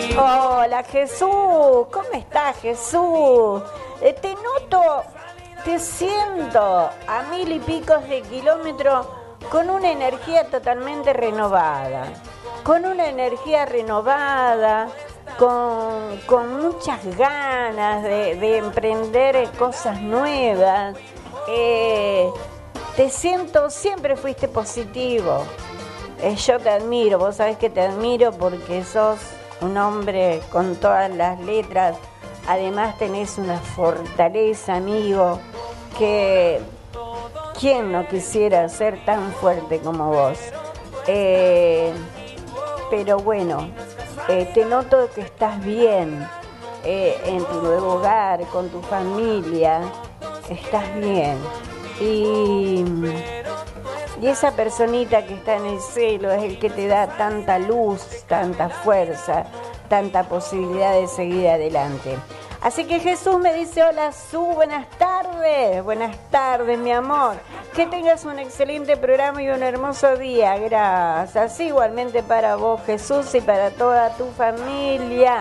Hola Jesús, ¿cómo estás Jesús? Te noto, te siento a 1000 y pico de kilómetros con una energía totalmente renovada, con muchas ganas de emprender cosas nuevas. Te siento, siempre fuiste positivo. Yo te admiro, vos sabés que te admiro porque sos un hombre con todas las letras. Además tenés una fortaleza, amigo, que quién no quisiera ser tan fuerte como vos. Pero bueno, te noto que estás bien en tu nuevo hogar, con tu familia, estás bien. Y esa personita que está en el cielo es el que te da tanta luz, tanta fuerza, tanta posibilidad de seguir adelante. Así que Jesús me dice, hola Su, buenas tardes mi amor, que tengas un excelente programa y un hermoso día, gracias, igualmente para vos Jesús y para toda tu familia.